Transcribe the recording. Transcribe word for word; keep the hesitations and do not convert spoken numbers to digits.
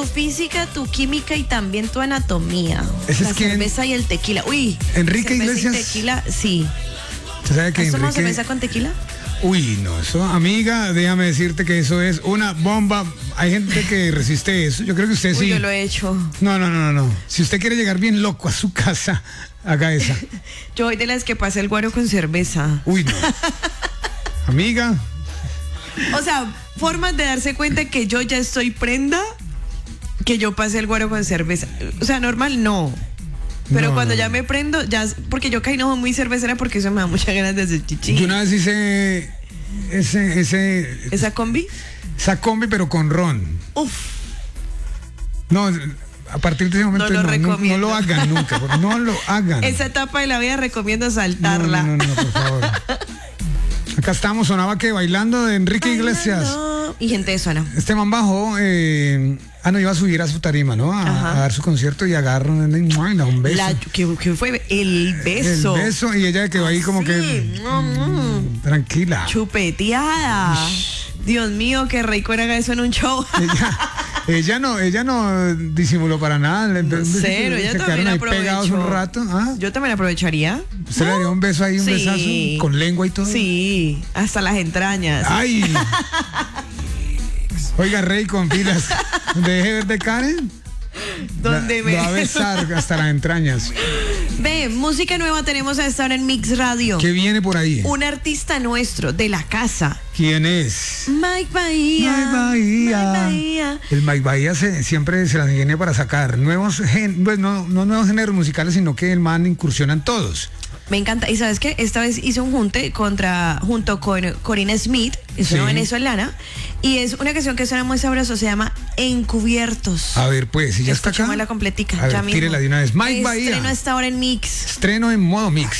tu física, tu química y también tu anatomía. Ese la es quien- cerveza y el tequila. Uy, Enrique cerveza Iglesias. y tequila, sí. ¿Usted sabe que ¿Has tomado Enrique... cerveza con tequila? Uy, no, eso, amiga, déjame decirte que eso es una bomba. Hay gente que resiste eso. Yo creo que usted Uy, sí. yo lo he hecho. No, no, no, no, no. Si usted quiere llegar bien loco a su casa, haga esa. Yo voy de las que pasa el guaro con cerveza. Uy, no. Amiga, O sea, formas de darse cuenta que yo ya estoy prenda, que yo pasé el guaro con cerveza. O sea, normal no. Pero No, cuando no, ya no. me prendo, ya, porque yo caí no muy cervecera porque eso me da muchas ganas de hacer chichi. yo una vez hice ese, ese, ¿Esa combi? esa combi, pero con ron. Uf. No, a partir de ese momento No lo no, no, no recomiendo. lo hagan nunca. No lo hagan. Esa etapa de la vida recomiendo no, saltarla. no, no, no, por favor. Acá estamos, sonaba que bailando de Enrique Iglesias. Bailando. Y gente de zona. Este man bajó, eh, ah, no, iba a subir a su tarima, ¿no? A, Ajá. a dar su concierto y agarra un, un beso. La, ¿qué, qué fue? El beso. El beso, y ella quedó ahí como Sí. que Mm, tranquila. chupeteada. Dios mío, qué rico era eso en un show. Ella, ella no, ella no disimuló para nada. Le- No, le- cero, se ella quedaron también ahí aprovechó. pegados un rato. ¿Ah? Yo también aprovecharía. ¿Usted le daría un beso ahí, un Sí. besazo con lengua y todo? Sí, hasta las entrañas. ¡Ay! Oiga, Rey, con pilas. Deje ver de Karen. Donde La- me... Lo va a besar hasta las entrañas. Ve, música nueva tenemos a esta hora en Mix Radio. ¿Qué viene por ahí? Un artista nuestro, de la casa. ¿Quién es? Mike Bahía. Mike Bahía. Mike Bahía. El Mike Bahía se- siempre se las ingenia para sacar nuevos, gen- pues no, no nuevos géneros musicales, sino que el man incursiona en todos. Me encanta. Y sabes qué, esta vez hizo un junte contra, junto con Corina Smith, es una Sí. venezolana, y es una canción que suena muy sabroso, se llama Encubiertos. A ver, pues, si ya está acá. Escuchémosla completica. A ver, ya mismo. tírela de una vez. Mike Bahía. Estreno a esta hora en Mix. Estreno en modo mix.